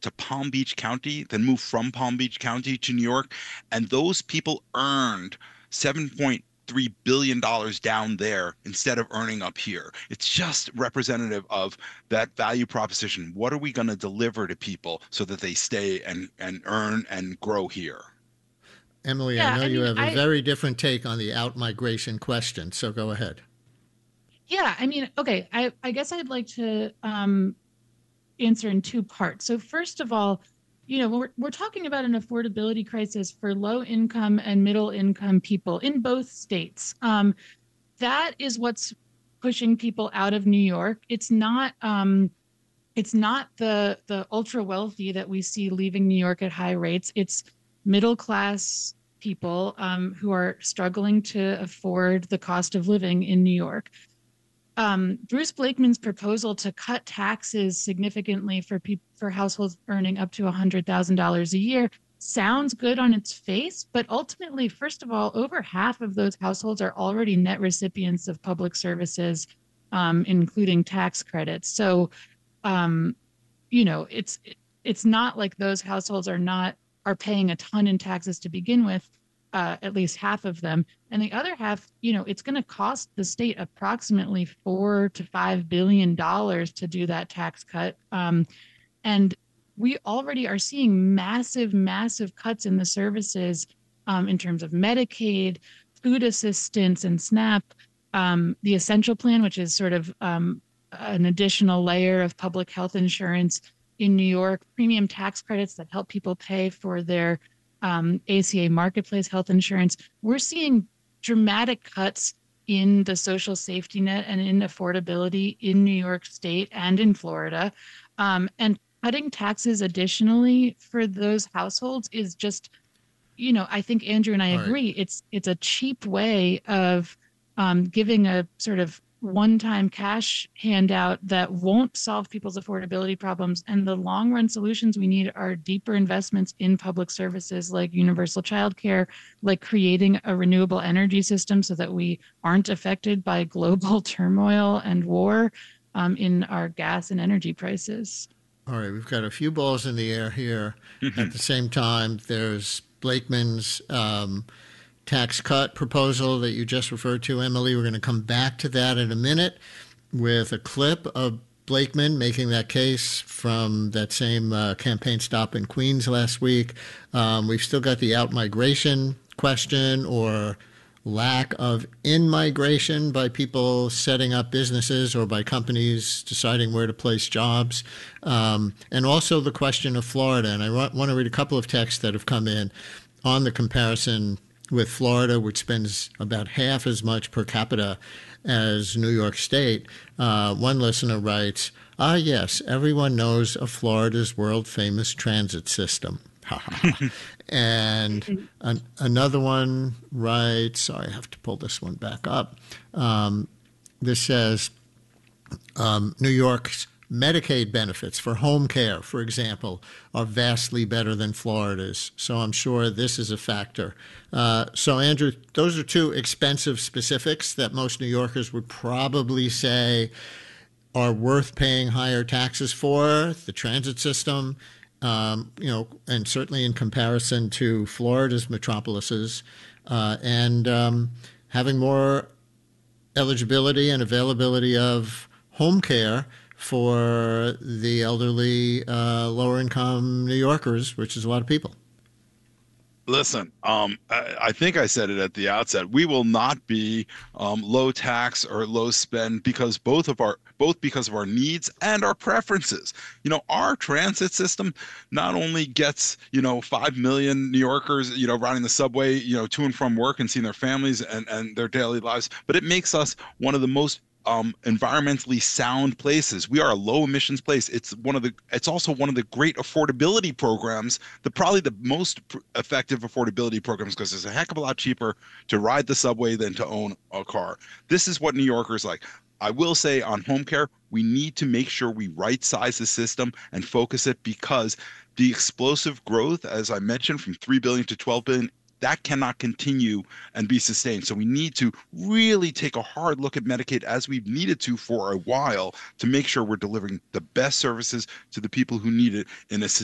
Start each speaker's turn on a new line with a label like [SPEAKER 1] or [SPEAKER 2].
[SPEAKER 1] to Palm Beach County, then moved from Palm Beach County to New York, and those people earned 7.3 billion dollars down there instead of earning up here. It's just representative of that value proposition. What are we going to deliver to people so that they stay and earn and grow here?
[SPEAKER 2] Emily, I
[SPEAKER 3] Yeah,
[SPEAKER 2] know
[SPEAKER 3] I
[SPEAKER 2] you
[SPEAKER 3] mean,
[SPEAKER 2] have a very different take on the out migration question, so go ahead.
[SPEAKER 3] okay, I guess I'd like to answer in two parts. So first of all, we're talking about an affordability crisis for low income and middle income people in both states. That is what's pushing people out of New York. It's not the ultra wealthy that we see leaving New York at high rates. It's middle class people who are struggling to afford the cost of living in New York. Bruce Blakeman's proposal to cut taxes significantly for households earning up to $100,000 a year sounds good on its face, but ultimately, first of all, over half of those households are already net recipients of public services, including tax credits. So, um, it's not like those households are paying a ton in taxes to begin with, at least half of them. And the other half, it's going to cost the state approximately $4 to $5 billion to do that tax cut. And we already are seeing massive, massive cuts in the services in terms of Medicaid, food assistance, and SNAP. The Essential Plan, which is sort of an additional layer of public health insurance in New York, premium tax credits that help people pay for their ACA marketplace health insurance. We're seeing dramatic cuts in the social safety net and in affordability in New York State and in Florida. And cutting taxes additionally for those households is just, I think Andrew and I
[SPEAKER 2] All right.
[SPEAKER 3] agree. It's a cheap way of giving a sort of one-time cash handout that won't solve people's affordability problems. And the long-run solutions we need are deeper investments in public services like universal childcare, like creating a renewable energy system so that we aren't affected by global turmoil and war in our gas and energy prices.
[SPEAKER 2] All right, we've got a few balls in the air here. At the same time, there's Blakeman's tax cut proposal that you just referred to, Emily. We're going to come back to that in a minute with a clip of Blakeman making that case from that same campaign stop in Queens last week. We've still got the out migration question or lack of in-migration by people setting up businesses or by companies deciding where to place jobs. And also the question of Florida. And I want to read a couple of texts that have come in on the comparison with Florida, which spends about half as much per capita as New York State. One listener writes, yes, everyone knows of Florida's world-famous transit system. And another one writes, sorry, I have to pull this one back up. This says, New York's Medicaid benefits for home care, for example, are vastly better than Florida's. So I'm sure this is a factor. So, Andrew, those are two expensive specifics that most New Yorkers would probably say are worth paying higher taxes for, the transit system, and certainly in comparison to Florida's metropolises, and having more eligibility and availability of home care for the elderly, lower income New Yorkers, which is a lot of people.
[SPEAKER 1] Listen, I think I said it at the outset. We will not be low tax or low spend because both because of our needs and our preferences. Our transit system not only gets 5 million New Yorkers riding the subway to and from work and seeing their families and their daily lives, but it makes us one of the most environmentally sound places. We are a low emissions place. It's also one of the great affordability programs, probably the most effective affordability programs, because it's a heck of a lot cheaper to ride the subway than to own a car. This is what New Yorkers like. I will say on home care, we need to make sure we right size the system and focus it, because the explosive growth, as I mentioned, from 3 billion to 12 billion, that cannot continue and be sustained. So we need to really take a hard look at Medicaid, as we've needed to for a while, to make sure we're delivering the best services to the people who need it in a